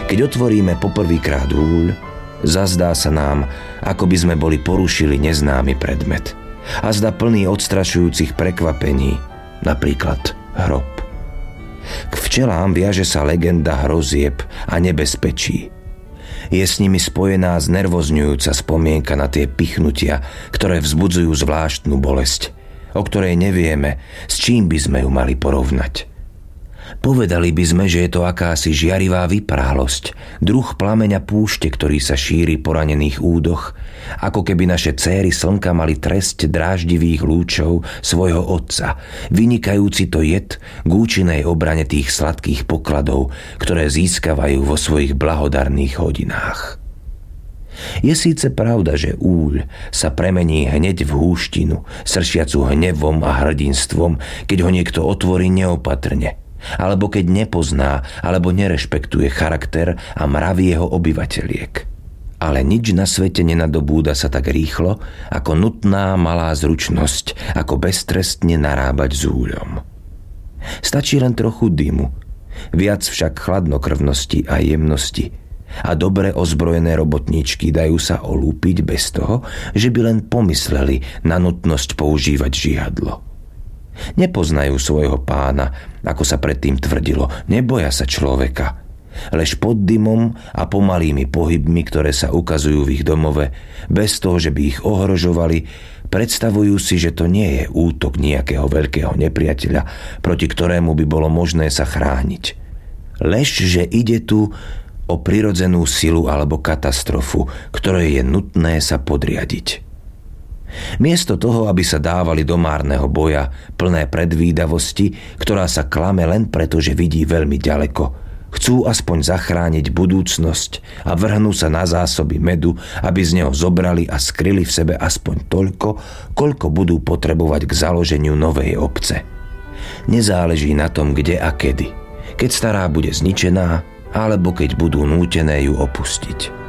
Keď otvoríme poprvýkrát húľ, zazdá sa nám, ako by sme boli porušili neznámy predmet. A zdá plný odstrašujúcich prekvapení, napríklad hrob. K včelám viaže sa legenda hrozieb a nebezpečí. Je s nimi spojená znervozňujúca spomienka na tie pichnutia, ktoré vzbudzujú zvláštnu bolesť, o ktorej nevieme, s čím by sme ju mali porovnať. Povedali by sme, že je to akási žiarivá vyprálosť, druh plameňa púšte, ktorý sa šíri po ranených údoch, ako keby naše céry slnka mali tresť dráždivých lúčov svojho otca, vynikajúci to jed k účinnej obrane tých sladkých pokladov, ktoré získavajú vo svojich blahodarných hodinách. Je síce pravda, že úľ sa premení hneď v húštinu, sršiacu hnevom a hrdinstvom, keď ho niekto otvorí neopatrne, alebo keď nepozná alebo nerešpektuje charakter a mravy jeho obyvateľiek. Ale nič na svete nenadobúda sa tak rýchlo, ako nutná malá zručnosť, ako beztrestne narábať s úľom. Stačí len trochu dymu, viac však chladnokrvnosti a jemnosti, a dobre ozbrojené robotníčky dajú sa olúpiť bez toho, že by len pomysleli na nutnosť používať žihadlo. Nepoznajú svojho pána, ako sa predtým tvrdilo, neboja sa človeka. Lež pod dymom a pomalými pohybmi, ktoré sa ukazujú v ich domove, bez toho, že by ich ohrožovali, predstavujú si, že to nie je útok nejakého veľkého nepriateľa, proti ktorému by bolo možné sa chrániť. Lež, že ide tu o prirodzenú silu alebo katastrofu, ktorej je nutné sa podriadiť. Miesto toho, aby sa dávali do márneho boja, plné predvídavosti, ktorá sa klame len preto, že vidí veľmi ďaleko, chcú aspoň zachrániť budúcnosť a vrhnú sa na zásoby medu, aby z neho zobrali a skryli v sebe aspoň toľko, koľko budú potrebovať k založeniu novej obce. Nezáleží na tom, kde a kedy, keď stará bude zničená, alebo keď budú nútené ju opustiť.